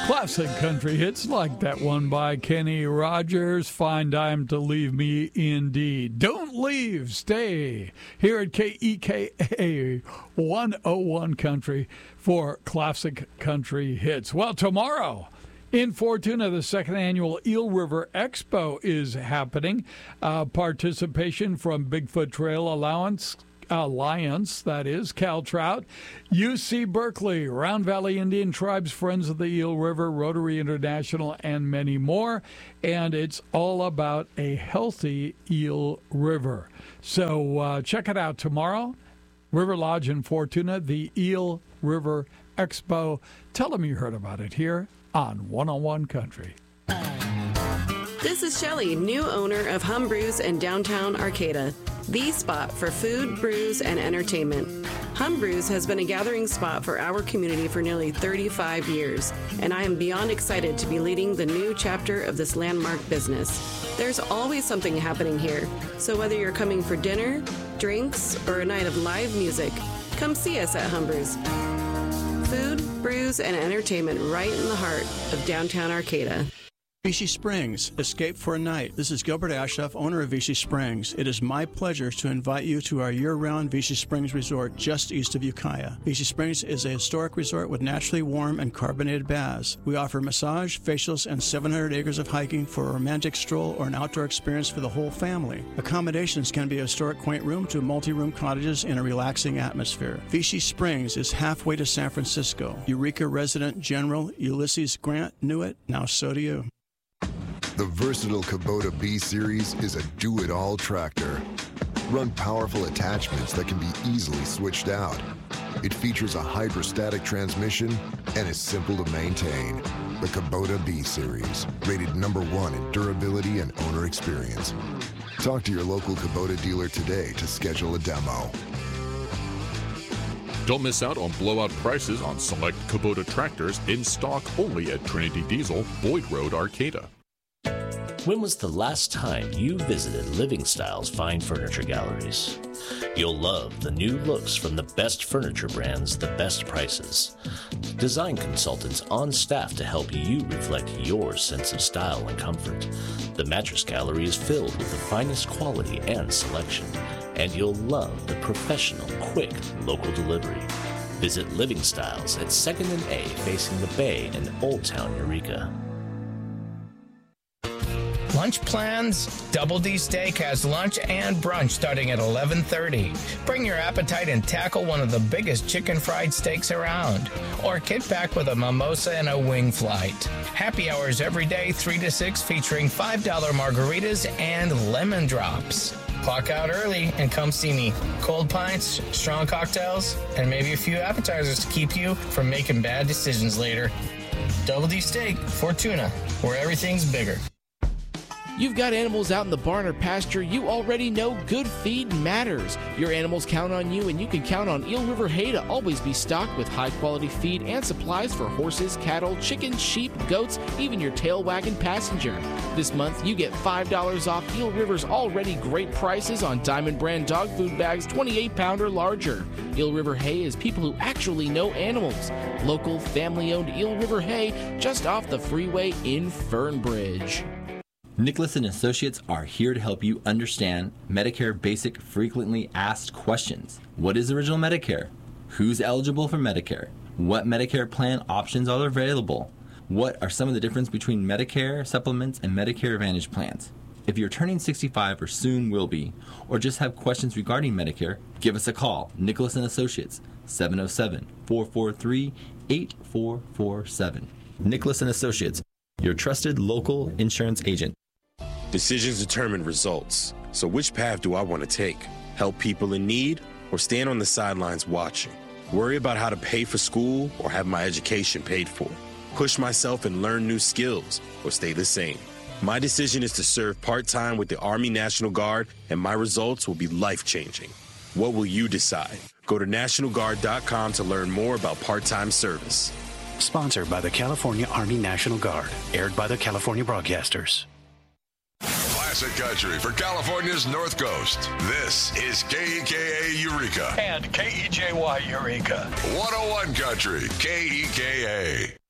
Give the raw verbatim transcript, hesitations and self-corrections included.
Classic country hits like that one by Kenny Rogers. Find time to leave me indeed. Don't leave, stay here at K E K A one oh one Country for classic country hits. Well, tomorrow in Fortuna, the second annual Eel River Expo is happening. Uh, participation from Bigfoot Trail Allowance. Alliance, that is, Cal Trout, U C Berkeley, Round Valley Indian Tribes, Friends of the Eel River, Rotary International, and many more. And it's all about a healthy Eel River. So uh, check it out tomorrow. River Lodge in Fortuna, the Eel River Expo. Tell them you heard about it here on one oh one Country. This is Shelley, new owner of Hum Brews in downtown Arcata, the spot for food, brews, and entertainment. Hum Brews has been a gathering spot for our community for nearly thirty-five years, and I am beyond excited to be leading the new chapter of this landmark business. There's always something happening here, so whether you're coming for dinner, drinks, or a night of live music, come see us at Hum Brews. Food, brews, and entertainment right in the heart of downtown Arcata. Vichy Springs, escape for a night. This is Gilbert Ashoff, owner of Vichy Springs. It is my pleasure to invite you to our year-round Vichy Springs resort just east of Ukiah. Vichy Springs is a historic resort with naturally warm and carbonated baths. We offer massage, facials, and seven hundred acres of hiking for a romantic stroll or an outdoor experience for the whole family. Accommodations can be a historic quaint room to multi-room cottages in a relaxing atmosphere. Vichy Springs is halfway to San Francisco. Eureka resident General Ulysses Grant knew it, now so do you. The versatile Kubota B-Series is a do-it-all tractor. Run powerful attachments that can be easily switched out. It features a hydrostatic transmission and is simple to maintain. The Kubota B-Series, rated number one in durability and owner experience. Talk to your local Kubota dealer today to schedule a demo. Don't miss out on blowout prices on select Kubota tractors in stock only at Trinity Diesel, Boyd Road, Arcata. When was the last time you visited Living Styles Fine Furniture Galleries? You'll love the new looks from the best furniture brands, the best prices. Design consultants on staff to help you reflect your sense of style and comfort. The Mattress Gallery is filled with the finest quality and selection, and you'll love the professional, quick, local delivery. Visit Living Styles at second and A facing the Bay in Old Town, Eureka. Lunch plans? Double D Steak has lunch and brunch starting at eleven thirty. Bring your appetite and tackle one of the biggest chicken fried steaks around. Or kick back with a mimosa and a wing flight. Happy hours every day, three to six, featuring five dollar margaritas and lemon drops. Clock out early and come see me. Cold pints, strong cocktails, and maybe a few appetizers to keep you from making bad decisions later. Double D Steak, Fortuna, where everything's bigger. You've got animals out in the barn or pasture, you already know good feed matters. Your animals count on you, and you can count on Eel River Hay to always be stocked with high-quality feed and supplies for horses, cattle, chickens, sheep, goats, even your tail wagging passenger. This month, you get five dollars off Eel River's already great prices on Diamond brand dog food bags twenty-eight pound or larger. Eel River Hay is people who actually know animals. Local, family-owned Eel River Hay just off the freeway in Fernbridge. Nicholas and Associates are here to help you understand Medicare basic frequently asked questions. What is original Medicare? Who's eligible for Medicare? What Medicare plan options are available? What are some of the differences between Medicare supplements and Medicare Advantage plans? If you're turning sixty-five or soon will be, or just have questions regarding Medicare, give us a call. Nicholas and Associates, seven oh seven, four four three, eight four four seven. Nicholas and Associates, your trusted local insurance agent. Decisions determine results. So which path do I want to take? Help people in need or stand on the sidelines watching? Worry about how to pay for school or have my education paid for? Push myself and learn new skills or stay the same? My decision is to serve part-time with the Army National Guard, and my results will be life-changing. What will you decide? Go to National Guard dot com to learn more about part-time service. Sponsored by the California Army National Guard. Aired by the California Broadcasters. Classic country for California's North Coast. This is K E K A Eureka. And K E J Y Eureka. one oh one Country, K E K A.